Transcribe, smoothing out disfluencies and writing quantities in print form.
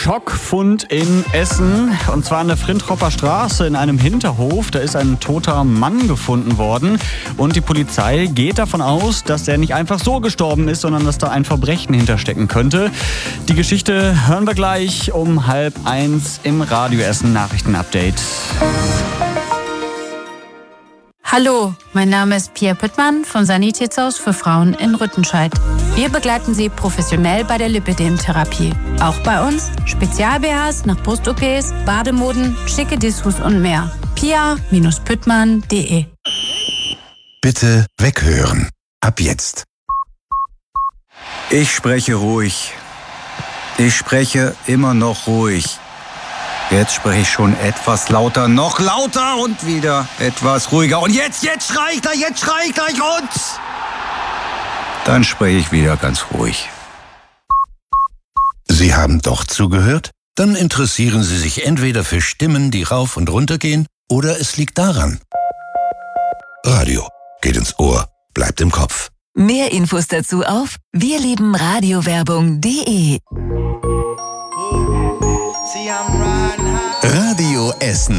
Schockfund in Essen, und zwar an der Frintropper Straße in einem Hinterhof. Da ist ein toter Mann gefunden worden und die Polizei geht davon aus, dass er nicht einfach so gestorben ist, sondern dass da ein Verbrechen hinterstecken könnte. Die Geschichte hören wir gleich um 12:30 im Radio Essen Nachrichtenupdate. Hallo, mein Name ist Pia Püttmann vom Sanitätshaus für Frauen in Rüttenscheid. Wir begleiten Sie professionell bei der Lipödem-Therapie. Auch bei uns Spezial-BHs nach Brust-OPs, Bademoden, schicke Dessous und mehr. pia-püttmann.de. Bitte weghören. Ab jetzt. Ich spreche ruhig. Ich spreche immer noch ruhig. Jetzt spreche ich schon etwas lauter, noch lauter und wieder etwas ruhiger. Und jetzt schrei ich gleich und dann spreche ich wieder ganz ruhig. Sie haben doch zugehört? Dann interessieren Sie sich entweder für Stimmen, die rauf und runter gehen, oder es liegt daran. Radio geht ins Ohr, bleibt im Kopf. Mehr Infos dazu auf wirliebenradiowerbung.de.